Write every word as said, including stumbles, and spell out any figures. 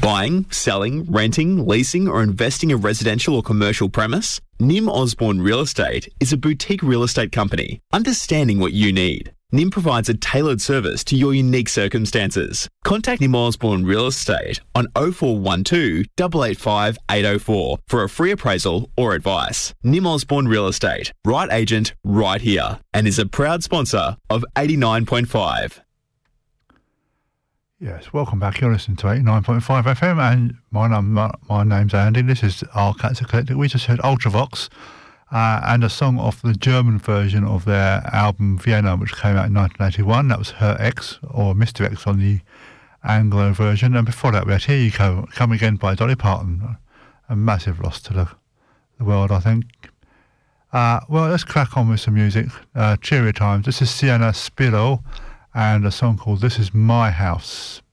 Buying, selling, renting, leasing or investing a residential or commercial premise? Nim Osborne Real Estate is a boutique real estate company understanding what you need. Nim provides a tailored service to your unique circumstances. Contact Nim Osborne Real Estate on oh four one two, eight eight five, eight oh four for a free appraisal or advice. Nim Osborne Real Estate, right agent, right here, and is a proud sponsor of eighty-nine point five. Yes, welcome back. You're listening to eighty-nine point five F M, and my, name, my, my name's Andy. This is Our Cats Eclectic. We just heard Ultravox uh, and a song off the German version of their album Vienna, which came out in nineteen eighty-one. That was Her X, or Mister X on the Anglo version. And before that, we had Here You Go, Come Again by Dolly Parton. A massive loss to the, the world, I think. Uh, well, let's crack on with some music. Uh, cheery times. This is Sienna Spiro and a song called This Is My House.